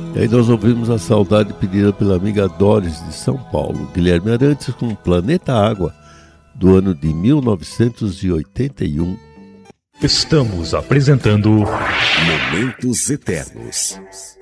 E aí nós ouvimos a saudade pedida pela amiga Doris de São Paulo. Guilherme Arantes com Planeta Água, do ano de 1981. Estamos apresentando Momentos Eternos.